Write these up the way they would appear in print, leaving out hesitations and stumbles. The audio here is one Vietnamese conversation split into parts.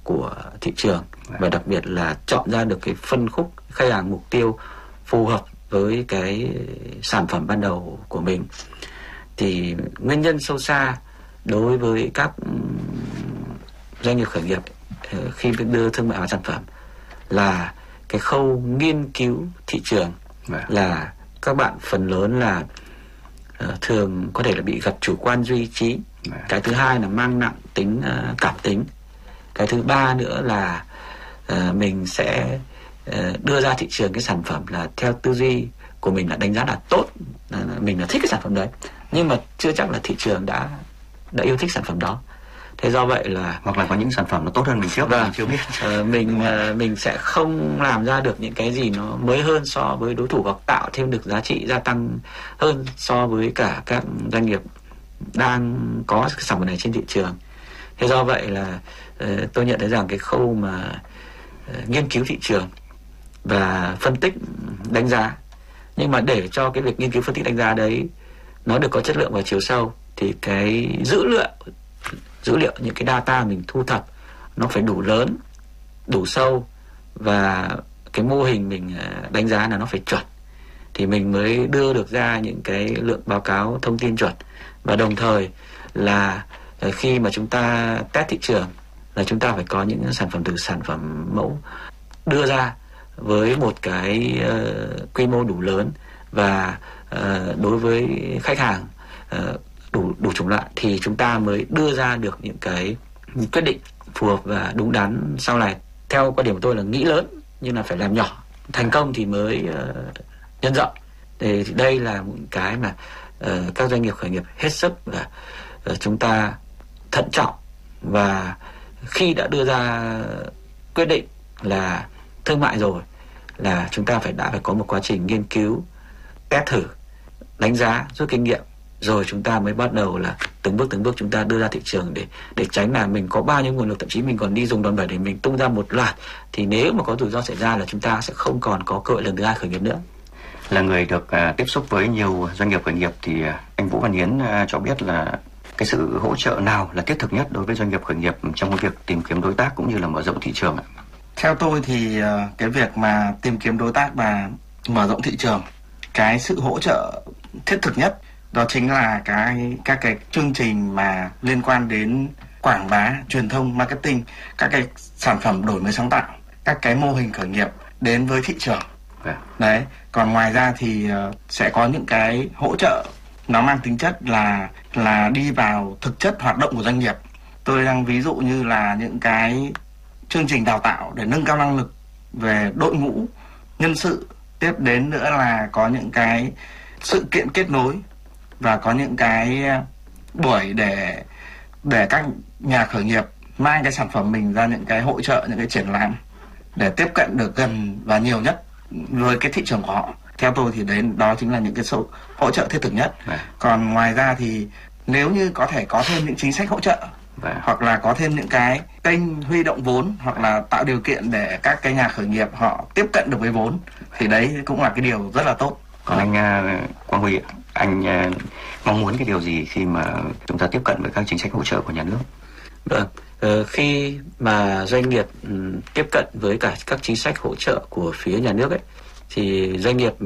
của thị trường, và đặc biệt là chọn ra được cái phân khúc khách hàng mục tiêu phù hợp với cái sản phẩm ban đầu của mình. Thì nguyên nhân sâu xa đối với các doanh nghiệp khởi nghiệp khi đưa thương mại hóa sản phẩm là cái khâu nghiên cứu thị trường, là các bạn phần lớn là thường có thể là bị gặp chủ quan duy trí. Cái thứ hai là mang nặng tính cảm tính. Cái thứ ba nữa là mình sẽ đưa ra thị trường cái sản phẩm là theo tư duy của mình là đánh giá là tốt, mình là thích cái sản phẩm đấy, nhưng mà chưa chắc là thị trường đã yêu thích sản phẩm đó. Thế do vậy là hoặc là có những sản phẩm nó tốt hơn mình trước, mình chưa biết. Mình sẽ không làm ra được những cái gì nó mới hơn so với đối thủ, hoặc tạo thêm được giá trị gia tăng hơn so với cả các doanh nghiệp đang có cái sản phẩm này trên thị trường. Thế do vậy là tôi nhận thấy rằng cái khâu mà nghiên cứu thị trường và phân tích đánh giá, nhưng mà để cho cái việc nghiên cứu phân tích đánh giá đấy nó được có chất lượng và chiều sâu thì cái dữ liệu những cái data mình thu thập nó phải đủ lớn, đủ sâu, và cái mô hình mình đánh giá là nó phải chuẩn, thì mình mới đưa được ra những cái lượng báo cáo thông tin chuẩn. Và đồng thời là khi mà chúng ta test thị trường là chúng ta phải có những sản phẩm từ sản phẩm mẫu đưa ra với một cái quy mô đủ lớn, và đối với khách hàng đủ chủng loại, thì chúng ta mới đưa ra được những cái quyết định phù hợp và đúng đắn sau này. Theo quan điểm của tôi là nghĩ lớn nhưng là phải làm nhỏ, thành công thì mới nhân rộng. Thì đây là một cái mà các doanh nghiệp khởi nghiệp hết sức là chúng ta thận trọng, và khi đã đưa ra quyết định là thương mại rồi là chúng ta đã phải có một quá trình nghiên cứu, test thử, đánh giá, rút kinh nghiệm, rồi chúng ta mới bắt đầu là từng bước chúng ta đưa ra thị trường, để tránh là mình có bao nhiêu nguồn lực, thậm chí mình còn đi dùng đòn bẩy để mình tung ra một loạt, thì nếu mà có rủi ro xảy ra là chúng ta sẽ không còn có cơ hội lần thứ hai khởi nghiệp nữa. Là người được tiếp xúc với nhiều doanh nghiệp khởi nghiệp thì anh Vũ Văn Hiến cho biết là cái sự hỗ trợ nào là thiết thực nhất đối với doanh nghiệp khởi nghiệp trong cái việc tìm kiếm đối tác cũng như là mở rộng thị trường ạ? Theo tôi thì cái việc mà tìm kiếm đối tác và mở rộng thị trường, cái sự hỗ trợ thiết thực nhất đó chính là các cái chương trình mà liên quan đến quảng bá, truyền thông, marketing, các cái sản phẩm đổi mới sáng tạo, các cái mô hình khởi nghiệp đến với thị trường. Đấy, còn ngoài ra thì sẽ có những cái hỗ trợ nó mang tính chất là đi vào thực chất hoạt động của doanh nghiệp. Tôi đang ví dụ như là những cái chương trình đào tạo để nâng cao năng lực về đội ngũ nhân sự. Tiếp đến nữa là có những cái sự kiện kết nối, và có những cái buổi để các nhà khởi nghiệp mang cái sản phẩm mình ra những cái hội chợ, những cái triển lãm để tiếp cận được gần và nhiều nhất với cái thị trường của họ. Theo tôi thì đó chính là những cái sự hỗ trợ thiết thực nhất. Còn ngoài ra thì nếu như có thể có thêm những chính sách hỗ trợ, hoặc là có thêm những cái kênh huy động vốn, hoặc là tạo điều kiện để các cái nhà khởi nghiệp họ tiếp cận được với vốn, thì đấy cũng là cái điều rất là tốt. Còn anh Quang Huy, anh mong muốn cái điều gì khi mà chúng ta tiếp cận với các chính sách hỗ trợ của nhà nước? Vâng, khi mà doanh nghiệp tiếp cận với cả các chính sách hỗ trợ của phía nhà nước ấy, thì doanh nghiệp,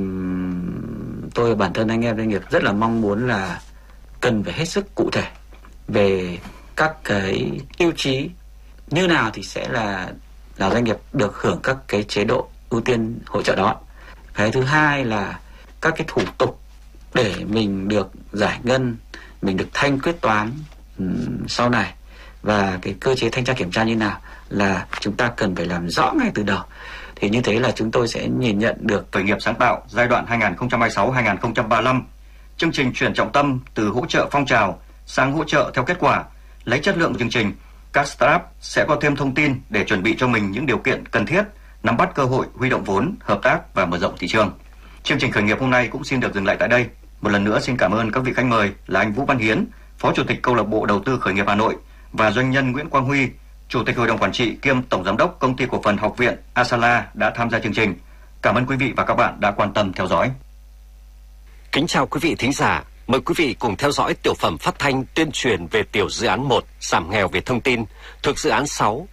tôi bản thân anh em doanh nghiệp rất là mong muốn là cần phải hết sức cụ thể về các cái tiêu chí như nào thì sẽ là doanh nghiệp được hưởng các cái chế độ ưu tiên hỗ trợ đó. Cái thứ hai là các cái thủ tục để mình được giải ngân, mình được thanh quyết toán sau này, và cái cơ chế thanh tra kiểm tra như nào là chúng ta cần phải làm rõ ngay từ đầu. Thì như thế là chúng tôi sẽ nhìn nhận được khởi nghiệp sáng tạo giai đoạn 2026-2035, chương trình chuyển trọng tâm từ hỗ trợ phong trào sang hỗ trợ theo kết quả. Lấy chất lượng của chương trình, các startup sẽ có thêm thông tin để chuẩn bị cho mình những điều kiện cần thiết, nắm bắt cơ hội huy động vốn, hợp tác và mở rộng thị trường. Chương trình khởi nghiệp hôm nay cũng xin được dừng lại tại đây. Một lần nữa xin cảm ơn các vị khách mời là anh Vũ Văn Hiến, Phó Chủ tịch Câu lạc bộ Đầu tư Khởi nghiệp Hà Nội, và doanh nhân Nguyễn Quang Huy, Chủ tịch Hội đồng Quản trị kiêm Tổng Giám đốc Công ty Cổ phần Học viện Asala đã tham gia chương trình. Cảm ơn quý vị và các bạn đã quan tâm theo dõi. Kính chào quý vị thính giả. Mời quý vị cùng theo dõi tiểu phẩm phát thanh tuyên truyền về tiểu dự án 1 giảm nghèo về thông tin thuộc dự án 6